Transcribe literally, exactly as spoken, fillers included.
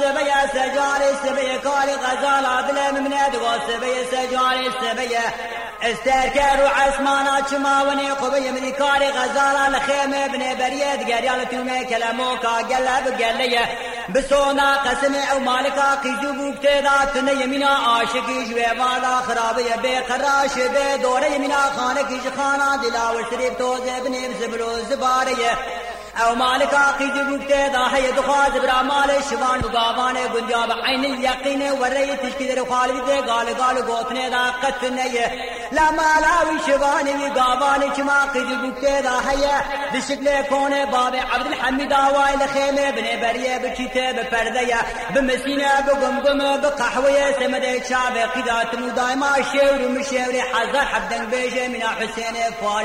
سبيا سجار سبيا كاري غزال عدل من دغو سبيا سجار سبيا استركر وعسمانا چماوني قبي من كاري غزال الخيمة ابن بريد قريال تومي كلاموكا قلب قليا بسونا قسم او مالكا قيجو بكتدات يمينا عاشقي جويوانا خرابية بقراش بدور يمينا خانك جخانا دلا وشريب توز ابن بزبلو زبارية او مالكا قيجو بكتدا هي دخواز برا مال شبان وقابان قنجاب عين اليقين وري تشكيد خالد قال قال قوتني دا قتنية لا مالاوي شباني وقابان كما قيجو بكتدا هي بشكل كون باب عبد الحميد وايل خيمة بن بريه بكتاب بردية بمسينة بقمقم بقحوية سمد شعب قدات دايما شاور مشاوري حزر حبدن بيجي من حسين فاري